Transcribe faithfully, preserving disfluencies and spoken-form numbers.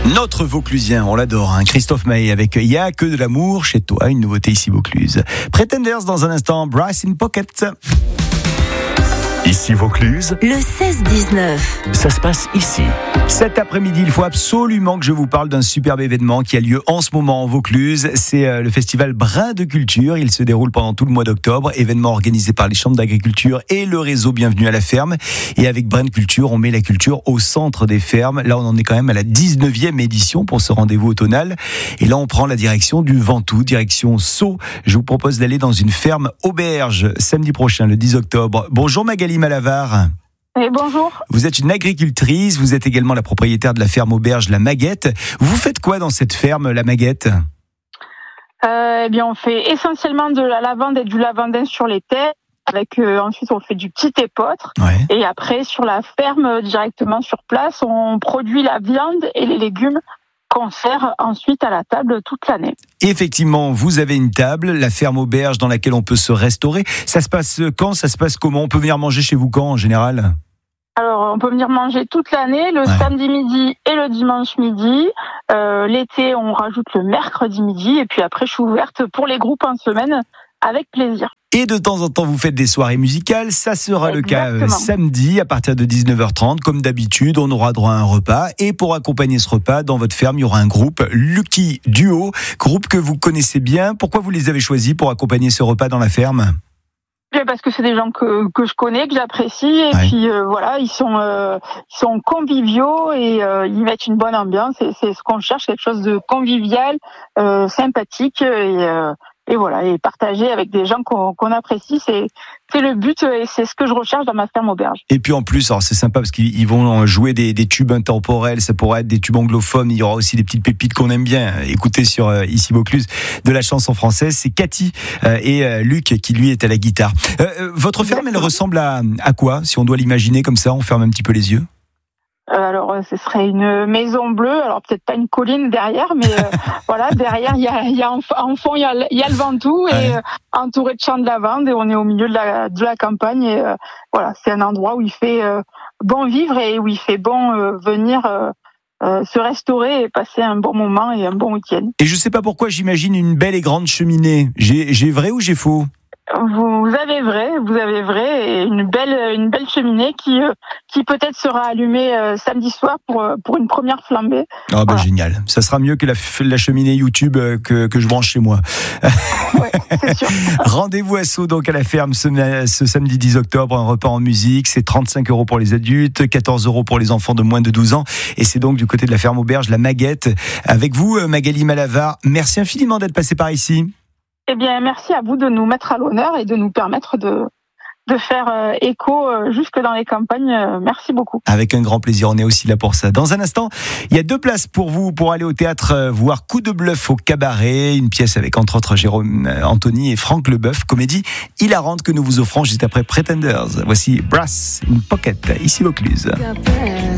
Notre Vauclusien, on l'adore, hein. Christophe Maé avec Il y a que de l'amour chez toi, une nouveauté ici Vaucluse. Pretenders dans un instant, Brass in Pocket. Ici Vaucluse, le seize dix-neuf. Ça se passe ici. Cet après-midi, il faut absolument que je vous parle d'un superbe événement qui a lieu en ce moment en Vaucluse. C'est le festival Brin de Culture. Il se déroule pendant tout le mois d'octobre. Événement organisé par les chambres d'agriculture et le réseau Bienvenue à la ferme. Et avec Brin de Culture, on met la culture au centre des fermes. Là, on en est quand même à la dix-neuvième édition pour ce rendez-vous automnal. Et là, on prend la direction du Ventoux, direction Sceaux. Je vous propose d'aller dans une ferme auberge samedi prochain, le dix octobre. Bonjour Magali Malavar. Et bonjour. Vous êtes une agricultrice, vous êtes également la propriétaire de la ferme auberge La Maguette. Vous faites quoi dans cette ferme La Maguette ? euh, Eh bien, on fait essentiellement de la lavande et du lavandin sur les terres. Avec euh, ensuite, on fait du petit épeautre. Ouais. Et après, sur la ferme, directement sur place, on produit la viande et les légumes qu'on sert ensuite à la table toute l'année. Effectivement, vous avez une table, la ferme auberge dans laquelle on peut se restaurer. Ça se passe quand ? Ça se passe comment ? On peut venir manger chez vous quand en général ? Alors, on peut venir manger toute l'année, le ouais. samedi midi et le dimanche midi. Euh, l'été, on rajoute le mercredi midi. Et puis après, je suis ouverte pour les groupes en semaine avec plaisir. Et de temps en temps, vous faites des soirées musicales. Ça sera Exactement. le cas euh, samedi à partir de dix-neuf heures trente. Comme d'habitude, on aura droit à un repas. Et pour accompagner ce repas, dans votre ferme, il y aura un groupe, Lucky Duo, groupe que vous connaissez bien. Pourquoi vous les avez choisis pour accompagner ce repas dans la ferme ? Parce que c'est des gens que que je connais, que j'apprécie, et ouais. puis euh, voilà, ils sont euh, ils sont conviviaux et euh, ils mettent une bonne ambiance. Et c'est ce qu'on cherche, quelque chose de convivial, euh, sympathique et euh, et voilà, et partager avec des gens qu'on, qu'on apprécie, c'est c'est le but et c'est ce que je recherche dans ma ferme auberge. Et puis en plus, alors c'est sympa parce qu'ils vont jouer des, des tubes intemporels, ça pourrait être des tubes anglophones, il y aura aussi des petites pépites qu'on aime bien écouter sur euh, ici Vaucluse de la chanson française. C'est Cathy euh, et euh, Luc qui lui est à la guitare. Euh, votre ferme, elle ressemble à, à quoi ? Si on doit l'imaginer comme ça, on ferme un petit peu les yeux. Alors, ce serait une maison bleue. Alors, peut-être pas une colline derrière, mais euh, voilà, derrière, il y a, il y a en, en fond, il y a, il y a le Ventoux et ouais. euh, entouré de champs de lavande. Et on est au milieu de la, de la campagne. Et euh, voilà, c'est un endroit où il fait euh, bon vivre et où il fait bon euh, venir euh, euh, se restaurer et passer un bon moment et un bon week-end. Et je sais pas pourquoi, j'imagine une belle et grande cheminée. J'ai, j'ai vrai ou j'ai faux ? Vous avez vrai, vous avez vrai, et une belle, une belle cheminée qui, euh, qui peut-être sera allumée euh, samedi soir pour euh, pour une première flambée. Ah bah voilà. Génial, ça sera mieux que la, la cheminée YouTube euh, que que je branche chez moi. Ouais, c'est sûr. Rendez-vous à Sceaux donc à la ferme ce, ce samedi dix octobre, un repas en musique, c'est trente-cinq euros pour les adultes, quatorze euros pour les enfants de moins de douze ans, et c'est donc du côté de la ferme auberge La Maguette. Avec vous, Magali Malavar, merci infiniment d'être passée par ici. Eh bien, merci à vous de nous mettre à l'honneur et de nous permettre de, de faire euh, écho euh, jusque dans les campagnes. Euh, merci beaucoup. Avec un grand plaisir, on est aussi là pour ça. Dans un instant, il y a deux places pour vous pour aller au théâtre euh, voir Coup de bluff au cabaret, une pièce avec entre autres Jérôme euh, Anthony et Franck Leboeuf, comédie hilarante que nous vous offrons juste après Pretenders. Voici Brass in Pocket, ici Vaucluse.